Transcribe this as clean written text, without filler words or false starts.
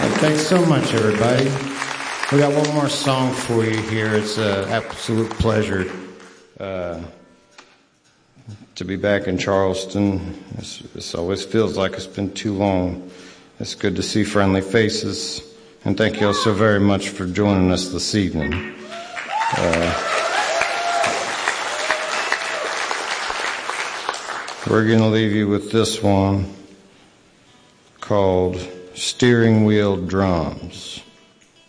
Thanks so much, everybody. We got one more song for you here. It's an absolute pleasure to be back in Charleston. This always feels like it's been too long. It's good to see friendly faces. And thank you all so very much for joining us this evening. We're going to leave you with this one called Steering Wheel Drums.